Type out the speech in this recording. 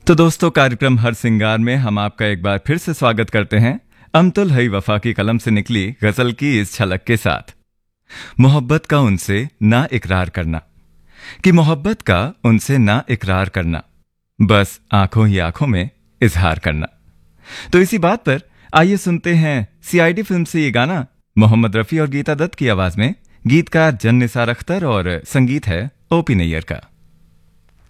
तो दोस्तों, कार्यक्रम हर सिंगार में हम आपका एक बार फिर से स्वागत करते हैं अमतुल हई वफा की कलम से निकली गजल की इस झलक के साथ। मोहब्बत का उनसे ना इकरार करना, कि मोहब्बत का उनसे ना इकरार करना, बस आंखों ही आंखों में इजहार करना। तो इसी बात पर आइए सुनते हैं सीआईडी फिल्म से ये गाना, मोहम्मद रफी और गीता दत्त की आवाज में। गीतकार जन निसार अख्तर और संगीत है ओपी नैयर का।